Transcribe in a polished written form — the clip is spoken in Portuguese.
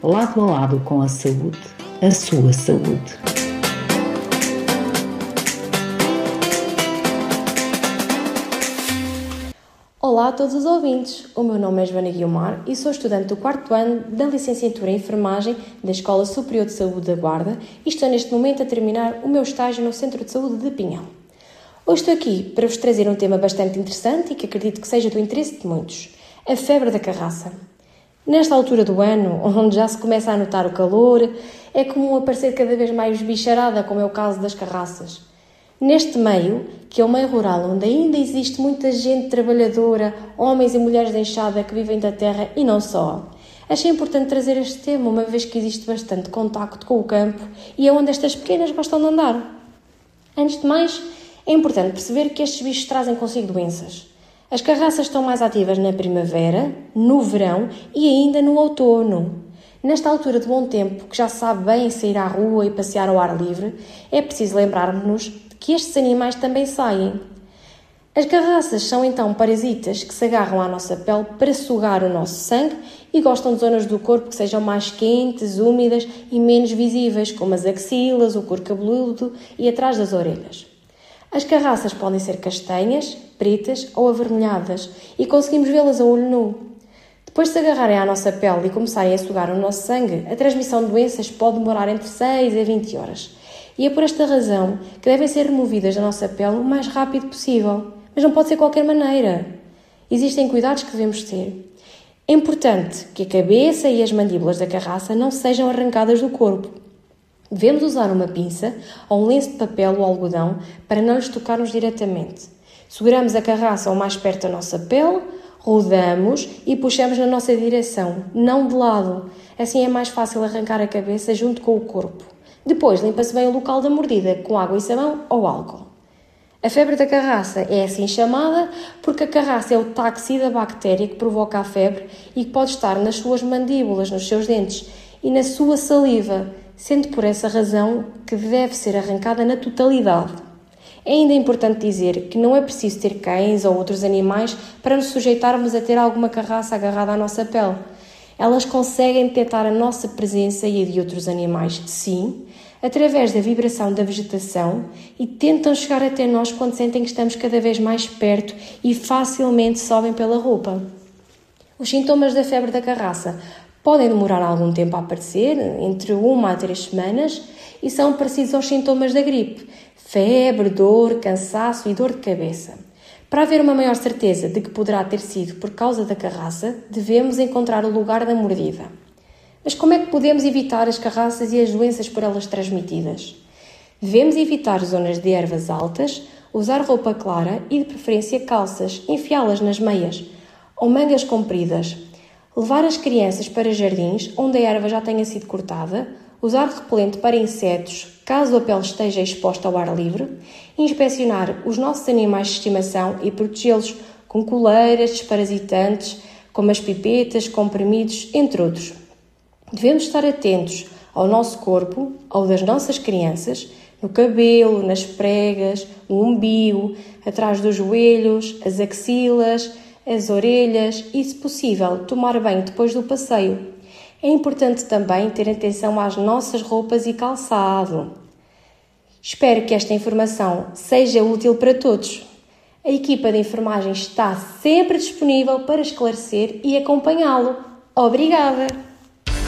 lado a lado com a saúde, a sua saúde. Olá a todos os ouvintes, o meu nome é Joana Guiomar e sou estudante do 4º ano da licenciatura em Enfermagem da Escola Superior de Saúde da Guarda e estou neste momento a terminar o meu estágio no Centro de Saúde de Pinhal. Hoje estou aqui para vos trazer um tema bastante interessante e que acredito que seja do interesse de muitos, a febre da carraça. Nesta altura do ano, onde já se começa a notar o calor, é comum aparecer cada vez mais bicharada, como é o caso das carraças. Neste meio, que é o meio rural, onde ainda existe muita gente trabalhadora, homens e mulheres de enxada que vivem da terra e não só, achei importante trazer este tema, uma vez que existe bastante contacto com o campo e é onde estas pequenas gostam de andar. Antes de mais, é importante perceber que estes bichos trazem consigo doenças. As carraças estão mais ativas na primavera, no verão e ainda no outono. Nesta altura de bom tempo, que já se sabe bem sair à rua e passear ao ar livre, é preciso lembrarmos que estes animais também saem. As carraças são então parasitas que se agarram à nossa pele para sugar o nosso sangue e gostam de zonas do corpo que sejam mais quentes, úmidas e menos visíveis, como as axilas, o couro cabeludo e atrás das orelhas. As carraças podem ser castanhas, pretas ou avermelhadas e conseguimos vê-las a olho nu. Depois de se agarrarem à nossa pele e começarem a sugar o nosso sangue, a transmissão de doenças pode demorar entre 6 a 20 horas. E é por esta razão que devem ser removidas da nossa pele o mais rápido possível. Mas não pode ser de qualquer maneira. Existem cuidados que devemos ter. É importante que a cabeça e as mandíbulas da carraça não sejam arrancadas do corpo. Devemos usar uma pinça ou um lenço de papel ou algodão para não lhes tocarmos diretamente. Seguramos a carraça o mais perto da nossa pele, rodamos e puxamos na nossa direção, não de lado. Assim é mais fácil arrancar a cabeça junto com o corpo. Depois limpa-se bem o local da mordida com água e sabão ou álcool. A febre da carraça é assim chamada porque a carraça é o táxi da bactéria que provoca a febre e que pode estar nas suas mandíbulas, nos seus dentes e na sua saliva, sendo por essa razão que deve ser arrancada na totalidade. É ainda importante dizer que não é preciso ter cães ou outros animais para nos sujeitarmos a ter alguma carraça agarrada à nossa pele. Elas conseguem detectar a nossa presença e a de outros animais, sim, através da vibração da vegetação e tentam chegar até nós quando sentem que estamos cada vez mais perto e facilmente sobem pela roupa. Os sintomas da febre da carraça podem demorar algum tempo a aparecer, entre 1 a 3 semanas, e são parecidos aos sintomas da gripe: febre, dor, cansaço e dor de cabeça. Para haver uma maior certeza de que poderá ter sido por causa da carraça, devemos encontrar o lugar da mordida. Mas como é que podemos evitar as carraças e as doenças por elas transmitidas? Devemos evitar zonas de ervas altas, usar roupa clara e, de preferência, calças, enfiá-las nas meias ou mangas compridas, levar as crianças para jardins onde a erva já tenha sido cortada, usar repelente para insetos, caso a pele esteja exposta ao ar livre, inspecionar os nossos animais de estimação e protegê-los com coleiras desparasitantes, como as pipetas, comprimidos, entre outros. Devemos estar atentos ao nosso corpo, ao das nossas crianças, no cabelo, nas pregas, no umbigo, atrás dos joelhos, as axilas, as orelhas e, se possível, tomar banho depois do passeio. É importante também ter atenção às nossas roupas e calçado. Espero que esta informação seja útil para todos. A equipa de enfermagem está sempre disponível para esclarecer e acompanhá-lo. Obrigada!